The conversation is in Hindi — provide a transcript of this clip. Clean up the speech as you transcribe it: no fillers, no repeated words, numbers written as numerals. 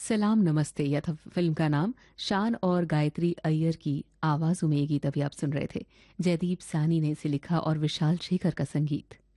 सलाम नमस्ते यह था फिल्म का नाम। शान और गायत्री अय्यर की आवाजों में ये गीत अभी आप सुन रहे थे। जयदीप सानी ने इसे लिखा और विशाल शेखर का संगीत।